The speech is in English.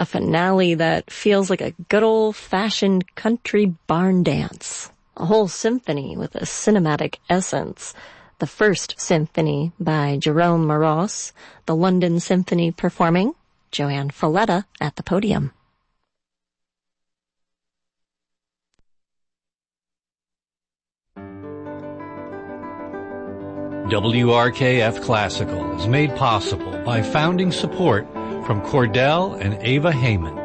A finale that feels like a good old-fashioned country barn dance. A whole symphony with a cinematic essence. The First Symphony by Jerome Moross, the London Symphony performing, Joanne Falletta at the podium. WRKF Classical is made possible by founding support from Cordell and Ava Heyman.